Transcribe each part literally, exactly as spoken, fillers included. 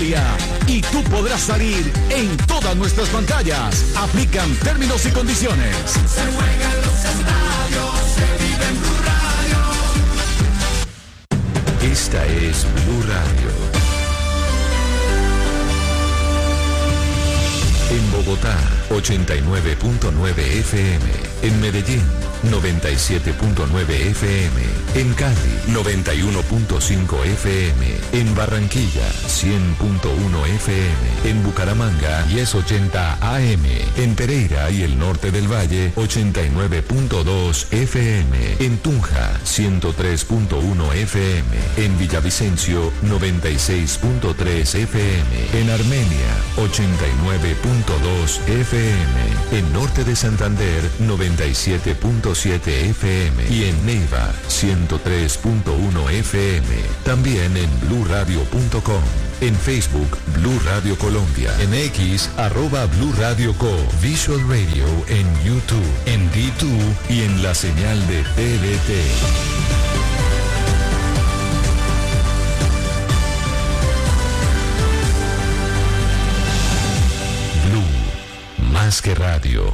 Gloria y tú podrás salir en todas nuestras pantallas. Aplican términos y condiciones. Se juega en los estadios, se vive en Blue Radio. Esta es Blue Radio. En Bogotá, ochenta y nueve punto nueve F M. En Medellín, noventa y siete punto nueve F M. En Cali, noventa y uno punto cinco F M. En Barranquilla, cien punto uno F M. En Bucaramanga, diez ochenta A M. En Pereira y el norte del Valle, ochenta y nueve punto dos F M. En Tunja, ciento tres punto uno F M. En Villavicencio, noventa y seis punto tres F M. En Armenia, ochenta y nueve punto dos F M. En Norte de Santander, noventa y siete punto siete F M. Y en Neiva, ciento tres punto uno F M. También en blue radio punto com. En Facebook, Blue Radio Colombia. En X, arroba Blue Radio Co. Visual Radio en YouTube, en D dos y en la señal de T V T. Más que radio.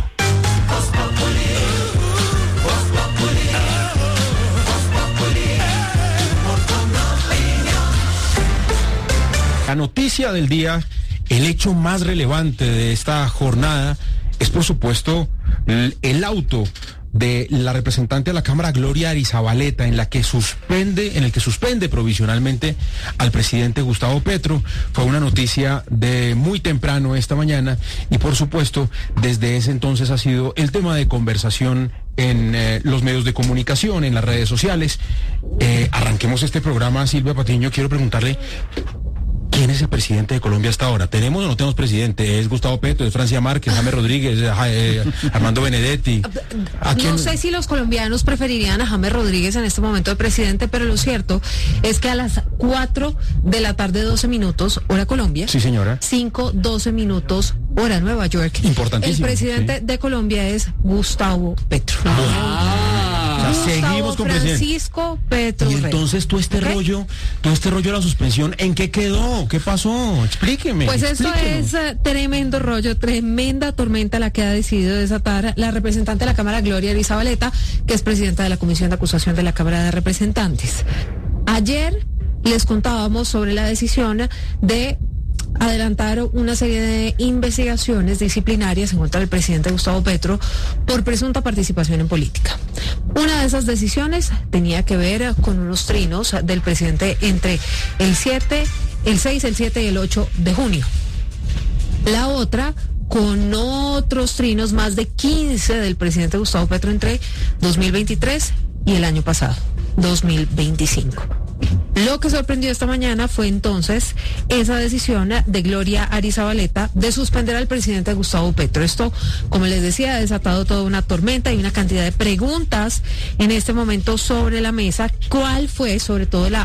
La noticia del día, el hecho más relevante de esta jornada es, por supuesto, el, el auto de la representante de la Cámara, Gloria Arizabaleta, en la que suspende, en el que suspende provisionalmente al presidente Gustavo Petro. Fue una noticia de muy temprano esta mañana y, por supuesto, desde ese entonces ha sido el tema de conversación en eh, los medios de comunicación, en las redes sociales. Eh, arranquemos este programa, Silvia Patiño. Quiero preguntarle, ¿quién es el presidente de Colombia hasta ahora? ¿Tenemos o no tenemos presidente? ¿Es Gustavo Petro, es Francia Márquez, Jaime Rodríguez, eh, Armando Benedetti? ¿A quién? No sé si los colombianos preferirían a Jaime Rodríguez en este momento de presidente, pero lo cierto es que a las cuatro de la tarde, doce minutos, hora Colombia. Sí, señora. cinco, doce minutos, hora Nueva York. Importantísimo. El presidente sí. de Colombia es Gustavo Petro. Ah. O sea, seguimos con Francisco Petro. Y entonces todo este ¿Okay? rollo, todo este rollo de la suspensión, ¿en qué quedó? ¿Qué pasó? Explíqueme. Pues explíqueme. esto es uh, tremendo rollo, tremenda tormenta la que ha decidido desatar la representante de la Cámara, Gloria Arizabaleta, que es presidenta de la Comisión de Acusación de la Cámara de Representantes. Ayer les contábamos sobre la decisión de adelantar una serie de investigaciones disciplinarias en contra del presidente Gustavo Petro por presunta participación en política. Una de esas decisiones tenía que ver con unos trinos del presidente entre el siete, el seis, el siete y el ocho de junio. La otra con otros trinos, más de quince del presidente Gustavo Petro entre dos mil veintitrés y el año pasado, dos mil veinticinco. Lo que sorprendió esta mañana fue entonces esa decisión de Gloria Arizabaleta de suspender al presidente Gustavo Petro. Esto, como les decía, ha desatado toda una tormenta y una cantidad de preguntas en este momento sobre la mesa. ¿Cuál fue, sobre todo, la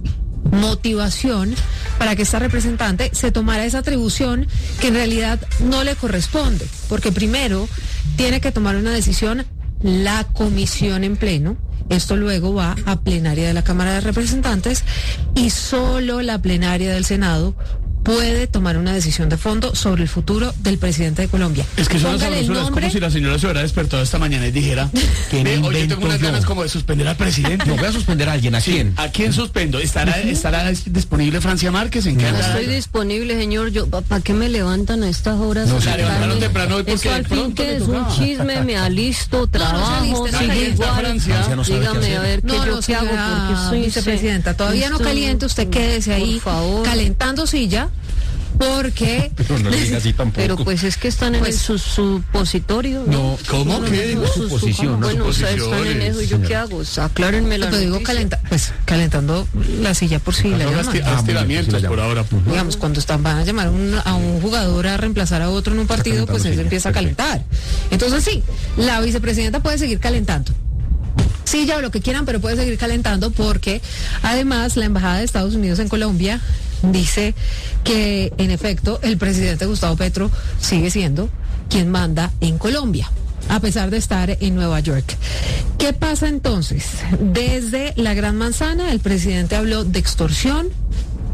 motivación para que esta representante se tomara esa atribución que en realidad no le corresponde? Porque primero tiene que tomar una decisión la comisión en pleno. Esto luego va a plenaria de la Cámara de Representantes y solo la plenaria del Senado puede tomar una decisión de fondo sobre el futuro del presidente de Colombia. Es que son las es como si la señora se hubiera despertado esta mañana y dijera que oye, tengo unas ganas como de suspender al presidente. No voy a suspender a alguien. ¿A quién? Sí, ¿a quién suspendo? ¿Estará, estará disponible Francia Márquez? ¿En qué no estoy disponible, señor. Yo, ¿para qué me levantan a estas horas? No, se levantaron temprano hoy porque eso al fin que es un chisme, me alisto, trabajo, no, no sigue igual. Francia no sabe Dígame a ver qué no, yo no, qué hago porque soy vicepresidenta. Todavía no caliente, usted quédese ahí calentando silla. Porque pero no le diga así tampoco. Pero pues es que están en pues, su supositorio. No, no ¿cómo no, que no, su suposición? No, bueno, o sea, están en eso y yo qué hago, o sea, aclárenme la noticia. Digo calenta, pues calentando la silla por si la llaman. Esti- ah, estiramientos por ahora. Pues. Digamos, cuando están van a llamar a un, a un jugador a reemplazar a otro en un partido, pues él empieza a calentar. Entonces sí, la vicepresidenta puede seguir calentando. Sí, ya o lo que quieran, pero puede seguir calentando porque además la Embajada de Estados Unidos en Colombia dice que en efecto el presidente Gustavo Petro sigue siendo quien manda en Colombia, a pesar de estar en Nueva York. ¿Qué pasa entonces? Desde la Gran Manzana el presidente habló de extorsión,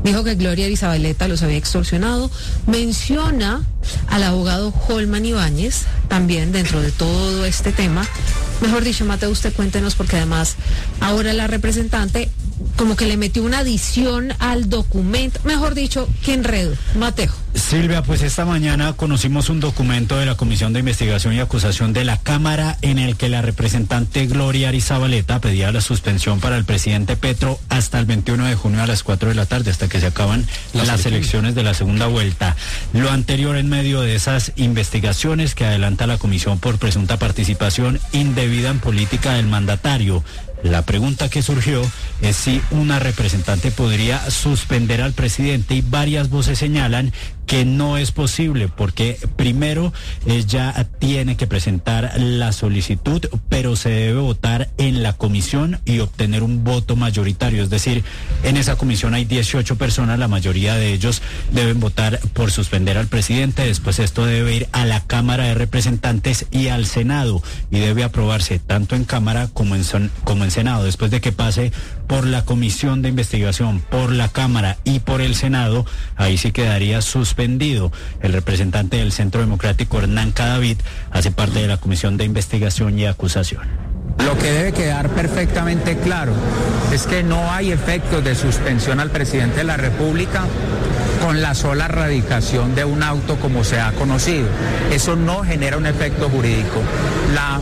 Dijo que Gloria Arizabaleta los había extorsionado. Menciona al abogado Holman Ibáñez, también dentro de todo este tema. Mejor dicho, Mateo, usted cuéntenos, porque además ahora la representante como que le metió una adición al documento. Mejor dicho, qué enredo. Mateo. Silvia, pues esta mañana conocimos un documento de la Comisión de Investigación y Acusación de la Cámara en el que la representante Gloria Arizabaleta pedía la suspensión para el presidente Petro hasta el veintiuno de junio a las cuatro de la tarde, hasta que se acaban las, las elecciones de la segunda vuelta. Lo anterior en medio de esas investigaciones que adelanta la Comisión por presunta participación indebida en política del mandatario. La pregunta que surgió es si una representante podría suspender al presidente, y varias voces señalan que no es posible, porque primero ella tiene que presentar la solicitud, pero se debe votar en la comisión y obtener un voto mayoritario. Es decir, en esa comisión hay dieciocho personas, la mayoría de ellos deben votar por suspender al presidente. Después esto debe ir a la Cámara de Representantes y al Senado, y debe aprobarse tanto en Cámara como en, son, como en Senado. Después de que pase por la Comisión de Investigación, por la Cámara y por el Senado, ahí sí quedaría suspendido. El representante del Centro Democrático, Hernán Cadavid, hace parte de la Comisión de Investigación y Acusación. Lo que debe quedar perfectamente claro es que no hay efectos de suspensión al presidente de la República con la sola radicación de un auto como se ha conocido. Eso no genera un efecto jurídico. La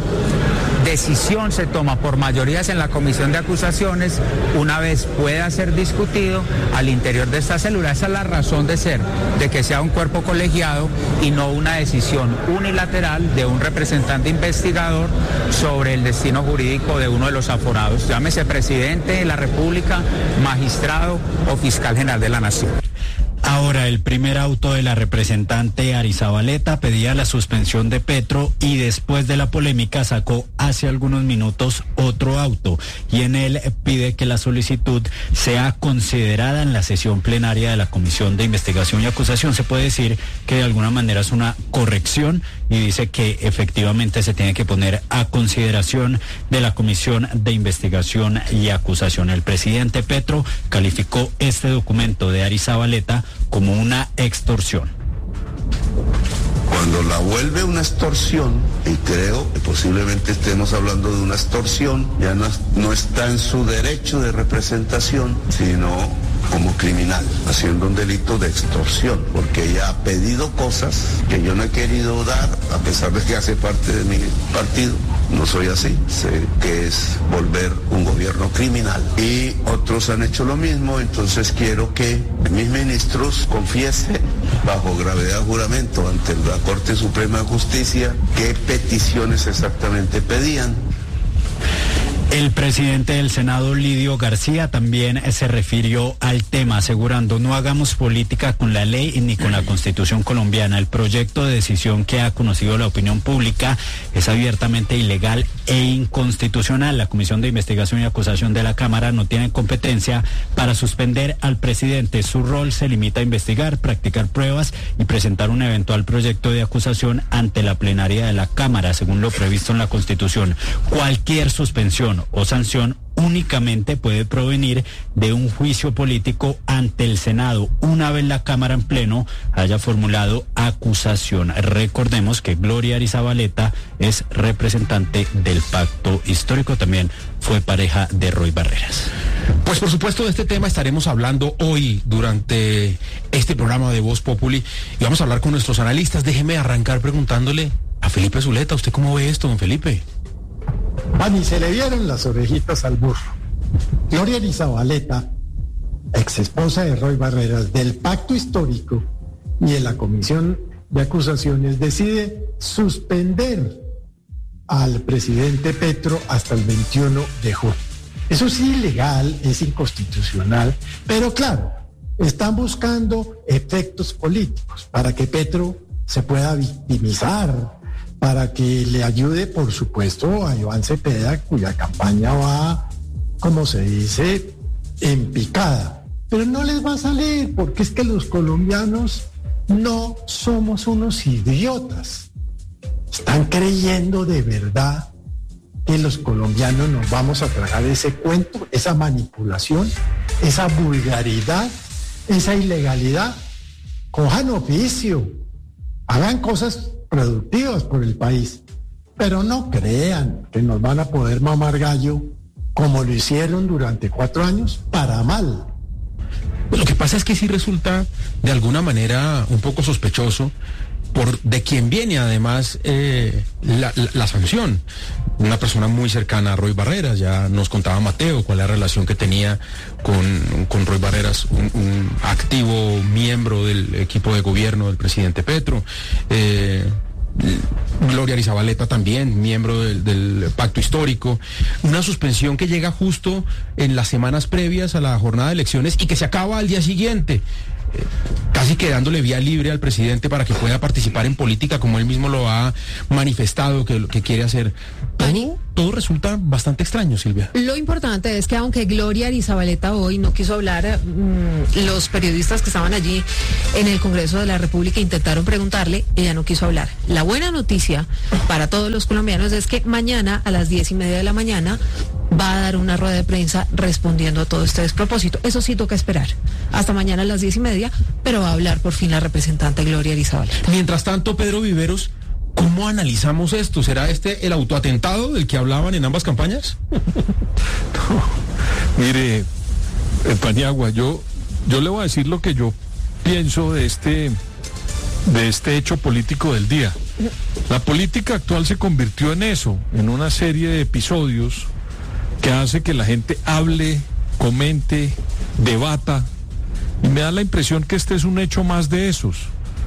decisión se toma por mayorías en la Comisión de Acusaciones una vez pueda ser discutido al interior de esta célula. Esa es la razón de ser, de que sea un cuerpo colegiado y no una decisión unilateral de un representante investigador sobre el destino jurídico de uno de los aforados, llámese presidente de la República, magistrado o fiscal general de la Nación. Ahora, el primer auto de la representante Arizabaleta pedía la suspensión de Petro, y después de la polémica sacó hace algunos minutos otro auto, y en él pide que la solicitud sea considerada en la sesión plenaria de la Comisión de Investigación y Acusación. Se puede decir que de alguna manera es una corrección, y dice que efectivamente se tiene que poner a consideración de la Comisión de Investigación y Acusación. El presidente Petro calificó este documento de Arizabaleta como una extorsión. Cuando la vuelve una extorsión, y creo que posiblemente estemos hablando de una extorsión, ya no, no está en su derecho de representación, sino como criminal, haciendo un delito de extorsión, porque ella ha pedido cosas que yo no he querido dar, a pesar de que hace parte de mi partido. No soy así, sé que es volver un gobierno criminal, y otros han hecho lo mismo. Entonces quiero que mis ministros confiesen bajo gravedad de juramento ante la Corte Suprema de Justicia qué peticiones exactamente pedían. El presidente del Senado, Lidio García, también se refirió al tema, asegurando: no hagamos política con la ley ni con la Constitución colombiana. El proyecto de decisión que ha conocido la opinión pública es abiertamente ilegal e inconstitucional. La Comisión de Investigación y Acusación de la Cámara no tiene competencia para suspender al presidente. Su rol se limita a investigar, practicar pruebas y presentar un eventual proyecto de acusación ante la plenaria de la Cámara, según lo previsto en la Constitución. Cualquier suspensión o sanción únicamente puede provenir de un juicio político ante el Senado, una vez la Cámara en pleno haya formulado acusación. Recordemos que Gloria Arizabaleta es representante del Pacto Histórico, también fue pareja de Roy Barreras. Pues por supuesto de este tema estaremos hablando hoy durante este programa de Voz Populi, y vamos a hablar con nuestros analistas. Déjeme arrancar preguntándole a Felipe Zuleta: ¿usted cómo ve esto, don Felipe? Van y se le dieron las orejitas al burro. Gloria Arizabaleta, ex esposa de Roy Barreras, del Pacto Histórico y de la Comisión de Acusaciones, decide suspender al presidente Petro hasta el veintiuno de junio. Eso es ilegal, es inconstitucional, pero claro, están buscando efectos políticos para que Petro se pueda victimizar, para que le ayude, por supuesto, a Iván Cepeda, cuya campaña va, como se dice, en picada. Pero no les va a salir, porque es que los colombianos no somos unos idiotas. Están creyendo de verdad que los colombianos nos vamos a tragar ese cuento, esa manipulación, esa vulgaridad esa ilegalidad, cojan oficio, hagan cosas productivas por el país, pero no crean que nos van a poder mamar gallo como lo hicieron durante cuatro años para mal. Lo que pasa es que sí resulta de alguna manera un poco sospechoso por de quien viene además eh, la, la, la sanción. Una persona muy cercana a Roy Barreras, ya nos contaba Mateo cuál es la relación que tenía con, con Roy Barreras, un, un activo miembro del equipo de gobierno del presidente Petro. Eh, Gloria Arizabaleta también, miembro del, del pacto histórico. Una suspensión que llega justo en las semanas previas a la jornada de elecciones y que se acaba al día siguiente, eh, casi que dándole vía libre al presidente para que pueda participar en política como él mismo lo ha manifestado que, que quiere hacer. Todo, todo resulta bastante extraño, Silvia. Lo importante es que aunque Gloria Arizabaleta hoy no quiso hablar, mmm, los periodistas que estaban allí en el Congreso de la República intentaron preguntarle, ella no quiso hablar. La buena noticia para todos los colombianos es que mañana a las diez y media de la mañana va a dar una rueda de prensa respondiendo a todo este despropósito. Eso sí toca esperar hasta mañana a las diez y media, pero va a hablar por fin la representante Gloria Arizabaleta. Mientras tanto, Pedro Viveros, ¿cómo analizamos esto? ¿Será este el autoatentado del que hablaban en ambas campañas? No, mire, en Paniagua, yo, yo le voy a decir lo que yo pienso de este, de este hecho político del día. La política actual se convirtió en eso, en una serie de episodios que hace que la gente hable, comente, debata, y me da la impresión que este es un hecho más de esos,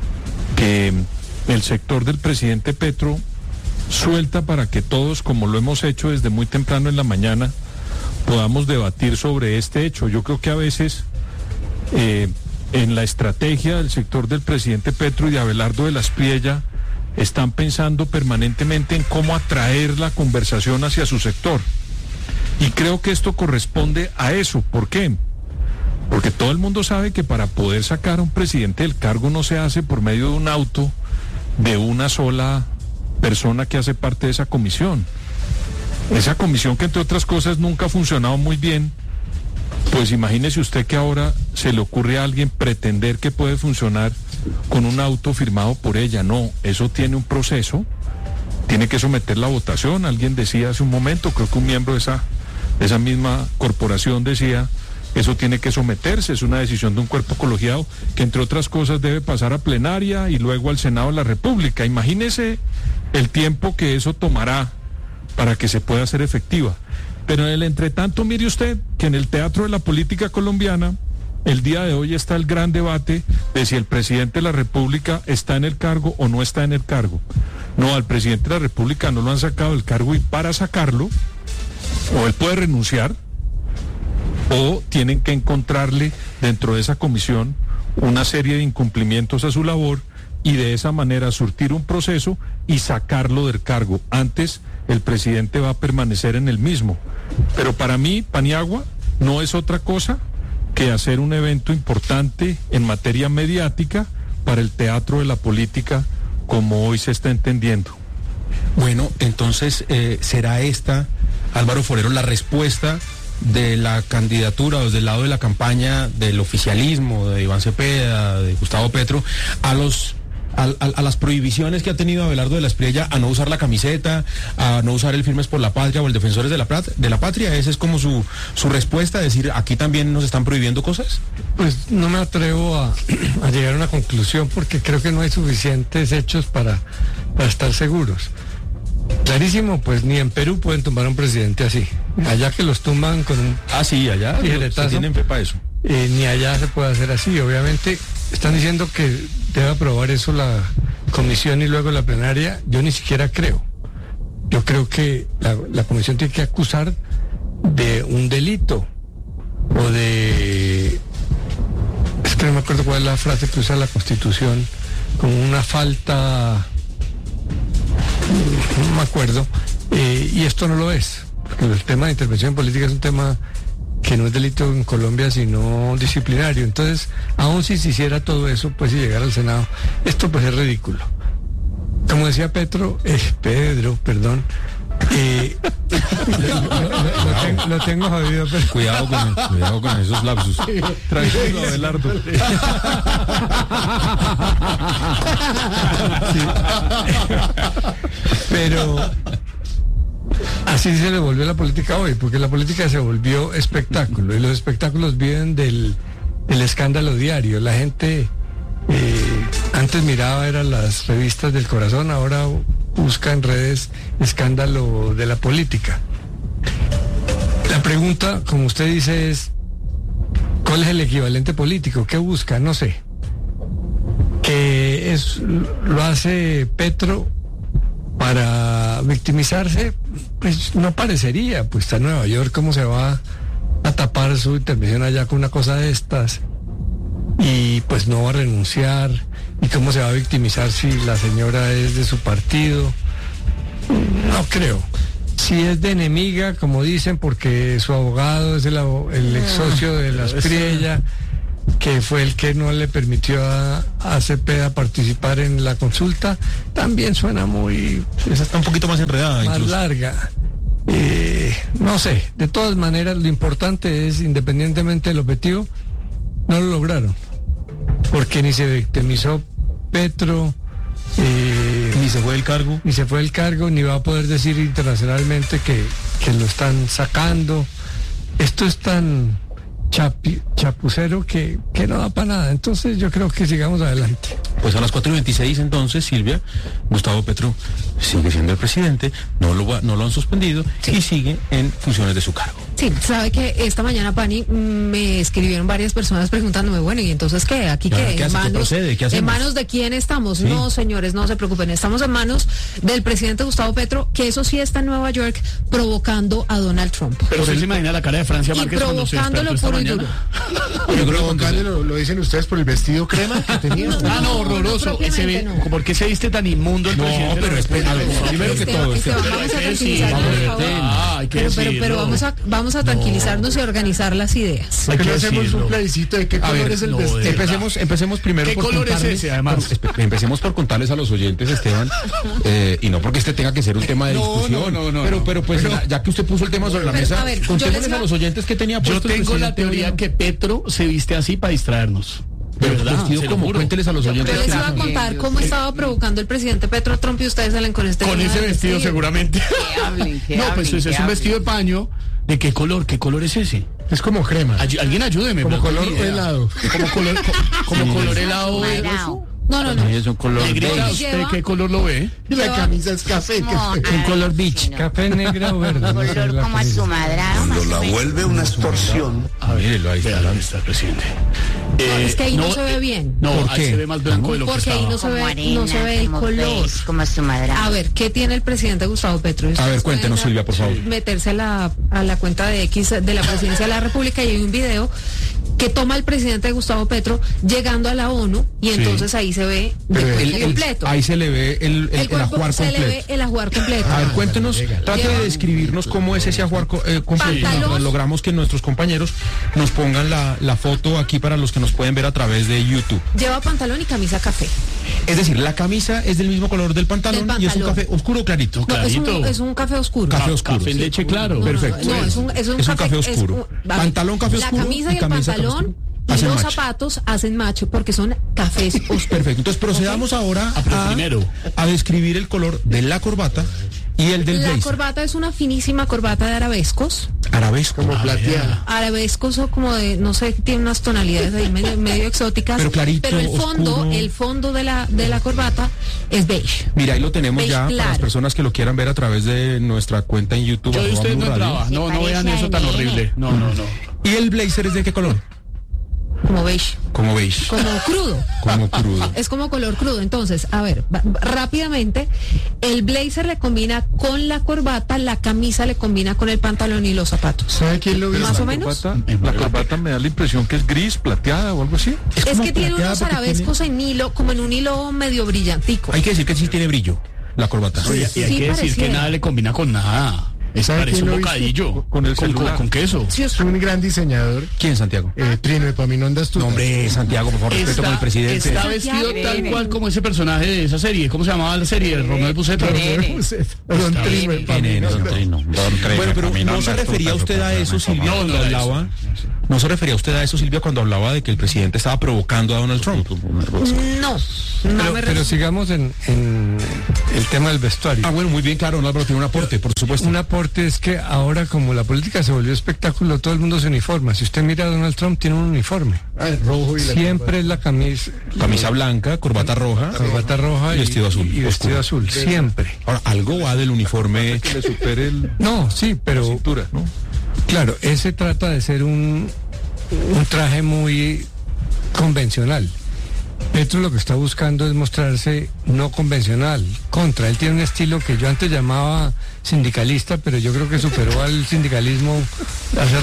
que el sector del presidente Petro suelta para que todos, como lo hemos hecho desde muy temprano en la mañana, podamos debatir sobre este hecho. Yo creo que a veces eh, en la estrategia del sector del presidente Petro y de Abelardo de la Espriella están pensando permanentemente en cómo atraer la conversación hacia su sector. Y creo que esto corresponde a eso. ¿Por qué? Porque todo el mundo sabe que para poder sacar a un presidente del cargo no se hace por medio de un auto de una sola persona que hace parte de esa comisión. Esa comisión que entre otras cosas nunca ha funcionado muy bien, pues imagínese usted que ahora se le ocurre a alguien pretender que puede funcionar con un auto firmado por ella. No, eso tiene un proceso, tiene que someter la votación. Alguien decía hace un momento, creo que un miembro de esa, de esa misma corporación decía, eso tiene que someterse, es una decisión de un cuerpo colegiado que entre otras cosas debe pasar a plenaria y luego al Senado de la República. Imagínese el tiempo que eso tomará para que se pueda hacer efectiva. Pero en el entretanto, mire usted que en el teatro de la política colombiana, el día de hoy está el gran debate de si el presidente de la República está en el cargo o no está en el cargo. No, al presidente de la República no lo han sacado del cargo y para sacarlo, o él puede renunciar, o tienen que encontrarle dentro de esa comisión una serie de incumplimientos a su labor y de esa manera surtir un proceso y sacarlo del cargo. Antes el presidente va a permanecer en el mismo. Pero para mí, Paniagua, no es otra cosa que hacer un evento importante en materia mediática para el teatro de la política como hoy se está entendiendo. Bueno, entonces, eh, ¿será esta, Álvaro Forero, la respuesta de la candidatura o desde el lado de la campaña del oficialismo, de Iván Cepeda, de Gustavo Petro, a los a, a, a las prohibiciones que ha tenido Abelardo de la Espriella a no usar la camiseta, a no usar el Firmes por la Patria o el Defensores de la, de la Patria? ¿Esa es como su, su respuesta, decir, aquí también nos están prohibiendo cosas? Pues no me atrevo a, a llegar a una conclusión porque creo que no hay suficientes hechos para, para estar seguros. Clarísimo, pues ni en Perú pueden tumbar a un presidente así. Allá que los tumban con un... Ah, sí, allá se tienen fe para eso. Eh, ni allá se puede hacer así. Obviamente están diciendo que debe aprobar eso la comisión y luego la plenaria. Yo ni siquiera creo. Yo creo que la, la comisión tiene que acusar de un delito o de... Es que no me acuerdo cuál es la frase que usa la Constitución, como una falta... No me acuerdo, eh, y esto no lo es, porque el tema de intervención política es un tema que no es delito en Colombia, sino disciplinario. Entonces, aun si se hiciera todo eso, pues si llegara al Senado, esto pues es ridículo. Como decía Petro, eh, Pedro, perdón, Eh, lo, lo- lo tengo, lo tengo jodido, pero... Cuidado con, cuidado con esos lapsus. Tranquilo, Abelardo. Pero así se le volvió la política hoy, porque la política se volvió espectáculo y los espectáculos viven del, del escándalo diario. La gente eh, antes miraba eran las revistas del corazón, ahora busca en redes escándalo de la política. La pregunta, como usted dice, es ¿cuál es el equivalente político? ¿Qué busca? No sé. Que es lo hace Petro para victimizarse, pues no parecería, pues está en Nueva York, ¿cómo se va a tapar su intervención allá con una cosa de estas? Y pues no va a renunciar, y cómo se va a victimizar si la señora es de su partido. No creo. Si es de enemiga, como dicen, porque su abogado es el, abo- el ex socio de las Priella, que fue el que no le permitió a, a Cepeda participar en la consulta, también suena muy... Esa está un poquito más enredada. Más incluso. larga. Eh, no sé, de todas maneras lo importante es, independientemente del objetivo, no lo lograron. Porque ni se victimizó Petro, eh, ni se fue del cargo. Ni se fue del cargo, ni va a poder decir internacionalmente que, que lo están sacando. Esto es tan chapi, chapucero que, que no da para nada. Entonces yo creo que sigamos adelante. Pues a las cuatro y veintiséis entonces, Silvia, Gustavo Petro sigue siendo el presidente, no lo, va, no lo han suspendido sí. y sigue en funciones de su cargo. Sí, sabe que esta mañana, Pani, me escribieron varias personas preguntándome, bueno, ¿y entonces qué? ¿Aquí qué? ¿Qué, ¿En, hace, manos, ¿Qué procede? ¿Qué hacemos? ¿En manos de quién estamos? Sí. No, señores, no se preocupen, estamos en manos del presidente Gustavo Petro, que eso sí está en Nueva York, provocando a Donald Trump. Pero usted se imagina la cara de Francia y Márquez cuando se provocándolo puro y duro. Pero provocándolo, lo, lo dicen ustedes por el vestido crema que tenía. No, ah, no, horroroso. No, ese ve, no. ¿Por qué se viste tan inmundo el no, presidente? Pero espera, a ver, primero que todo. Esteban, vamos a tranquilizarnos, por favor. Pero, pero, pero vamos a, vamos a tranquilizarnos y organizar las ideas. ¿Por qué no hacemos un plebiscito de qué color ver, es el no, vestido? Empecemos, empecemos primero ¿Qué por color es ese, además? Por, empecemos por contarles a los oyentes, Esteban, eh, y no porque este tenga que ser un tema de no, discusión. No, no, no. Pero, pero pues, pero, ya, ya que usted puso el tema sobre la pero, mesa, a ver, contémosles va... a los oyentes que tenía puesto. Yo tengo la teoría que Petro se viste así para distraernos. De Pero verdad, vestido como, cuénteles a los oyentes. Yo les iba a contar cómo estaba provocando el presidente Petro Trump y ustedes salen con este con ese vestido, vestido seguramente. Que hablen, que no, hablen, pues ese es un hablen. vestido de paño. ¿De qué color? ¿Qué color es ese? Es como crema. Ay, alguien ayúdeme. Como color helado. Como color, como sí, color sí, helado. No, no, no. Es un color Negrita, ¿usted qué color lo ve? Y la camisa es café. No, que... Un color beach, sí, no. café negro o verde. Color no sé, la como a su madrado. Cuando la vuelve una extorsión. A ver, mírelo, ahí está, ahí está el presidente. Eh, es que ahí no, no se ve bien. No, ¿por ahí qué? se ve más blanco de lo Porque que ahí estaba. no se ve, Como arena, no se ve el como color. beige, como a su madrado. A ver, ¿qué tiene el presidente Gustavo Petro? A ver, cuéntenos, Silvia, por favor. Meterse a la, a la cuenta de X de la presidencia de la República y hay un video que toma el presidente Gustavo Petro llegando a la ONU y entonces sí. ahí se ve de Pero cuerpo el, completo. El, ahí se le ve el, el, el, el ajuar se completo. le ve el ajuar completo. A ver, cuéntenos, trate Lleva, de describirnos cómo es ese ajuar eh, completo. Pantalón. Logramos que nuestros compañeros nos pongan la, la foto aquí para los que nos pueden ver a través de YouTube. Lleva pantalón y camisa café. Es decir, la camisa es del mismo color del pantalón, del pantalón. y es un café oscuro o clarito. No, clarito. Es, un, es un café oscuro. Café oscuro. Café en leche claro. No, Perfecto. No, no, es un, es un, es café, un café oscuro. Es un, pantalón café oscuro. La camisa y, y el camisa pantalón y hacen los match. zapatos hacen match porque son cafés oscuros. Perfecto. Entonces procedamos okay. ahora a, primero. a describir el color de la corbata y el del La blazer. corbata es una finísima corbata de arabescos. Arabesco. Como plateada. Arabescos o como de, no sé, tiene unas tonalidades ahí medio, medio exóticas. Pero clarito, Pero el fondo, oscuro. el fondo de la, de la corbata es beige. Mira, ahí lo tenemos beige ya claro. para las personas que lo quieran ver a través de nuestra cuenta en YouTube. Yo usted no entraba. No, no vean eso tan horrible. No, no, no. ¿Y el blazer es de qué color? Como beige. Como beige. Como crudo. Como crudo. Es como color crudo. Entonces, a ver, va, rápidamente, el blazer le combina con la corbata, la camisa le combina con el pantalón y los zapatos. ¿Sabe quién lo vio? Más la o menos. Corbata, la corbata me da la impresión que es gris, plateada o algo así. Es, es que tiene unos arabescos tiene... en hilo, como en un hilo medio brillantico. Hay que decir que sí tiene brillo la corbata. Oye, y hay sí que decir que nada le combina con nada. Parece un bocadillo. Con, con el con, celular. Con, con queso. Sí, es un gran diseñador. ¿Quién, Santiago? Eh, Trino Epaminondas Tuta. No, hombre, Santiago, por favor, respeto con el presidente. Está vestido tal cual como ese personaje de esa serie. ¿Cómo se llamaba la serie? Romeo Buceta. Don Trino Epaminondas. Bueno, pero ¿no se refería usted a eso, Silvia, cuando hablaba? ¿No se refería usted a eso, Silvia, cuando hablaba de que el presidente estaba provocando a Donald Trump? No, no pero, me pero sigamos en, en el tema del vestuario. Ah, bueno, muy bien, claro, Álvaro tiene un aporte, por supuesto. Un aporte es que ahora, como la política se volvió espectáculo, todo el mundo se uniforma. Si usted mira a Donald Trump, tiene un uniforme. Ah, el rojo y la Siempre es la camisa. Camisa blanca, corbata roja. Corbata roja y, y vestido azul. Y, y vestido azul, siempre. Ahora, algo va del uniforme. Que le supere el... No, sí, pero... La cintura, ¿no? Claro, ese trata de ser un, un traje muy convencional. Petro lo que está buscando es mostrarse no convencional, contra. Él tiene un estilo que yo antes llamaba sindicalista, pero yo creo que superó al sindicalismo hace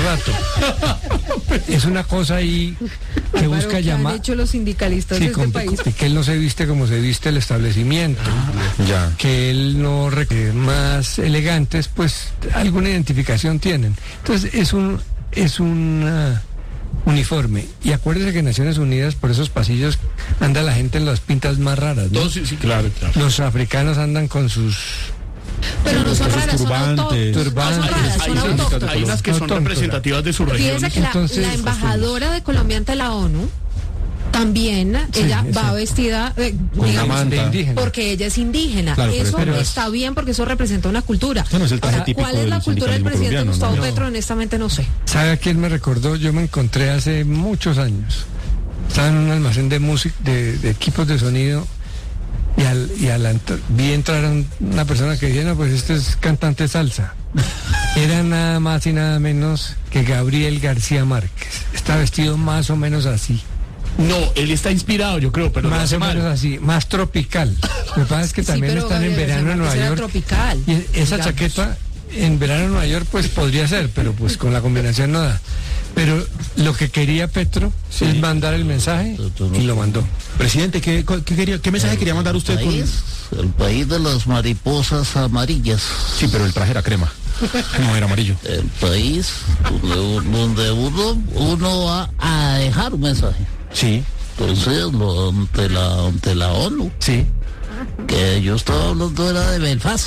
rato. Es una cosa ahí que busca llamar... ¿Qué han hecho los sindicalistas sí, de este con, país? Que él no se viste como se viste el establecimiento. Ah, ya. Que él no requiere más elegantes, pues alguna identificación tienen. Entonces es un... es un uh, uniforme. Y acuérdese que en Naciones Unidas, por esos pasillos, anda la gente en las pintas más raras, ¿no? Sí, sí, claro, claro. Los africanos andan con sus... Pero no son raras, son turbantes. autóctonas. Hay, hay, hay unas que son representativas de su región. Fíjense que la, Entonces, la embajadora de Colombia ante la ONU también, sí, ella va vestida eh, digamos, de indígena, porque ella es indígena. Claro, eso pero está bien porque eso representa una cultura. No es el traje típico. ¿Cuál es la cultura del presidente Gustavo no. Petro? Honestamente no sé. ¿Sabe a quién me recordó? Yo me encontré hace muchos años. Estaba en un almacén de música, de, de equipos de sonido, y al, y al vi entrar una persona que decía, no, pues este es cantante salsa. Era nada más y nada menos que Gabriel García Márquez. Está vestido más o menos así. No, él está inspirado, yo creo, pero más no o menos así, más tropical. Lo que pasa es que también sí, están en verano en Nueva York. Tropical, y esa digamos. chaqueta en verano en Nueva York pues podría ser, pero pues con la combinación no da. Pero lo que quería Petro sí. es mandar el mensaje y lo mandó. Presidente, ¿qué, qué, quería, qué mensaje el quería mandar usted? País, con... El país de las mariposas amarillas. Sí, pero el traje era crema. No, era amarillo. El país donde, donde uno, uno va a dejar un mensaje. Sí. Entonces, lo, ante, la, ante la ONU. Sí. Que yo estaba hablando era de Belfast.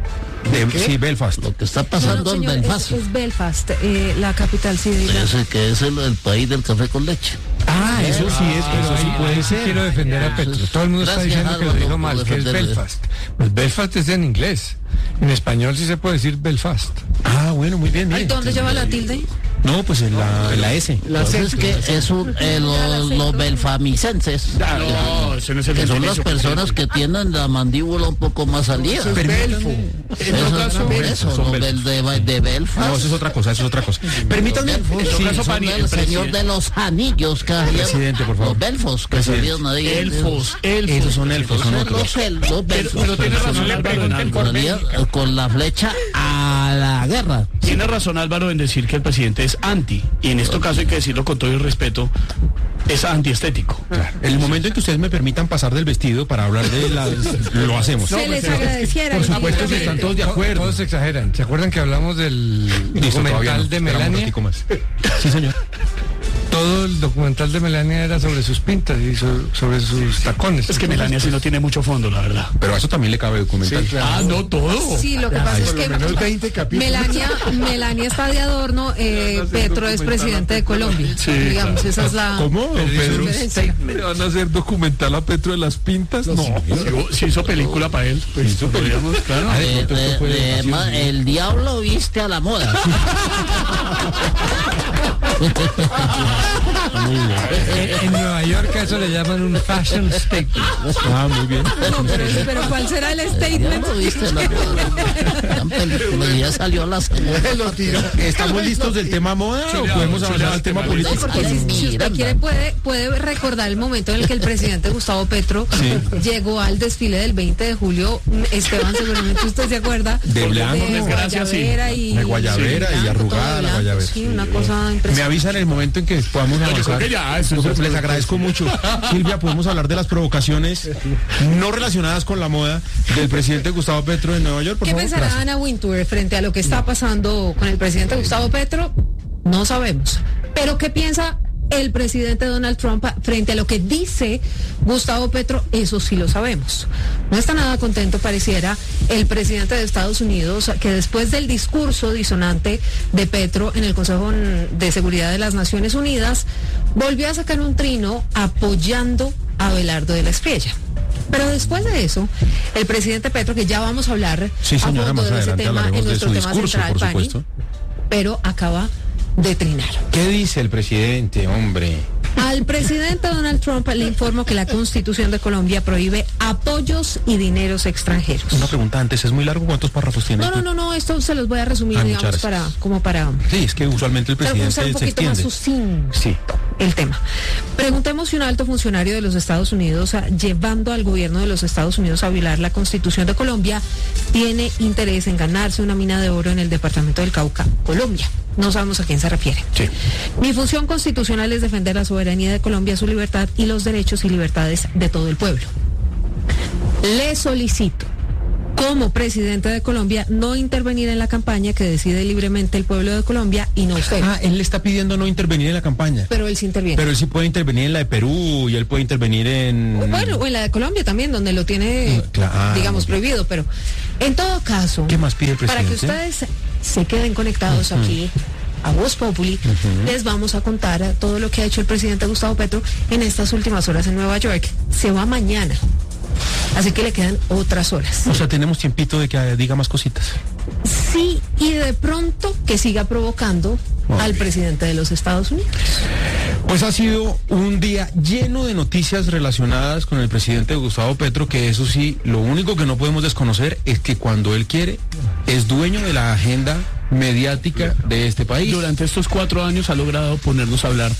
De, sí, Belfast. Lo que está pasando no, no, señor, en Belfast. Es, es Belfast, eh, la capital, sí. Diga. Ese que es el, el país del café con leche. Ah, eso sí es, pero eso sí puede ser. Quiero defender a Petro. Todo el mundo Gracias, está diciendo Álvaro, que lo dijo mal, que es Belfast. Pues Belfast es en inglés. En español sí se puede decir Belfast. Ah, bueno, muy bien. ¿Y dónde lleva la tilde? No, pues en la, en la S. La S es que es un, eh, los, los belfamicenses. No, ese no es el que son las personas que tienen la mandíbula un poco más salida. Eso es Belfo. Eso, eso, eso no, del de, de Belfast. No, eso es otra cosa, eso es otra cosa. Permítame. Sí, son el señor de los anillos que había. Presidente, por favor. Los belfos que salían ahí. Elfos, elfos. Esos son elfos, son otros. Los, el, los belfos. Pero, pero tiene razón, le pregunten por Bélgica. Con la flecha a la guerra. Tiene razón Álvaro en decir que el presidente es anti, y en este caso hay que decirlo con todo el respeto, es antiestético. Claro. El momento en que ustedes me permitan pasar del vestido para hablar de la... lo hacemos. Se les agradeciera. Por supuesto que están todos de acuerdo. Todos exageran. ¿Se acuerdan que hablamos del Listo, documental no. de Melania? Sí, señor. Todo el documental de Melania era sobre sus pintas y so, sobre sus tacones. Es que Melania sí no tiene mucho fondo, la verdad. Pero a eso también le cabe documental. Sí, claro. Ah, no, todo. Sí, lo que pasa es que Melania, Melania está de adorno, eh, Petro es presidente de Colombia. Sí, digamos, esa es la... ¿Cómo? Pedro, ¿le van a hacer documental a Petro de las pintas? No. no. Si hizo película para él. Pues hizo podríamos, claro. Ah, de, de, de, de, el diablo viste a la moda. en, en Nueva York a eso le llaman un fashion statement. Ah, muy bien. No, pero, pero ¿cuál será el statement? Ya viste la moda. Ya salió la ¿Estamos listos del tema moda o podemos avanzar al tema político? Porque si, si usted quiere puede, puede recordar el momento en el que el presidente Gustavo Petro sí. llegó al desfile del veinte de julio. Esteban, seguramente usted se acuerda. De blanco. De guayabera, sí. y, de guayabera sí. y arrugada la guayabera. Sí, una cosa impresionante. Me avisa en el momento en que podamos No, yo avanzar. creo que ya, eso, Yo eso, les eso, agradezco eso. mucho. Silvia, podemos hablar de las provocaciones no relacionadas con la moda del presidente Gustavo Petro de Nueva York, por ¿Qué favor. pensará Gracias. Ana Wintour frente a lo que está pasando con el presidente Gustavo Petro? No sabemos. Pero ¿qué piensa el presidente Donald Trump frente a lo que dice Gustavo Petro? Eso sí lo sabemos. No está nada contento, pareciera, el presidente de Estados Unidos, que después del discurso disonante de Petro en el Consejo de Seguridad de las Naciones Unidas, volvió a sacar un trino apoyando a Abelardo de la Espriella. Pero después de eso, el presidente Petro, que ya vamos a hablar Sí, señora, a fondo más de ese adelante tema hablaremos en de nuestro su tema discurso, central, por Pani, supuesto. pero acaba de trinar. ¿Qué dice el presidente, hombre? Al presidente Donald Trump le informo que la Constitución de Colombia prohíbe apoyos y dineros extranjeros. Una pregunta antes, ¿es muy largo? ¿Cuántos párrafos tiene? No, no, no, no, esto se los voy a resumir, Ah, digamos, muchas para, gracias. como para Sí, es que usualmente el ser, presidente ser un se poquito más extiende. sucinto Sí. el tema. Preguntemos si un alto funcionario de los Estados Unidos, a, llevando al gobierno de los Estados Unidos a violar la Constitución de Colombia, tiene interés en ganarse una mina de oro en el departamento del Cauca, Colombia. No sabemos a quién se refiere. Sí. Mi función constitucional es defender la soberanía de Colombia, su libertad y los derechos y libertades de todo el pueblo. Le solicito, como presidente de Colombia, no intervenir en la campaña que decide libremente el pueblo de Colombia y no usted. Ah, él le está pidiendo no intervenir en la campaña. Pero él sí interviene. Pero él sí puede intervenir en la de Perú y él puede intervenir en... Bueno, o en la de Colombia también, donde lo tiene, Claro. digamos, prohibido. Pero en todo caso, ¿Qué más pide el para que presidente? ustedes se queden conectados Ujú. aquí a Voz Populi, Ujú. les vamos a contar todo lo que ha hecho el presidente Gustavo Petro en estas últimas horas en Nueva York. Se va mañana, así que le quedan otras horas. O sea, tenemos tiempito de que diga más cositas. Sí, y de pronto que siga provocando Muy al bien. presidente de los Estados Unidos. Pues ha sido un día lleno de noticias relacionadas con el presidente Gustavo Petro, que eso sí, lo único que no podemos desconocer es que cuando él quiere, es dueño de la agenda mediática de este país. Durante estos cuatro años ha logrado ponernos a hablar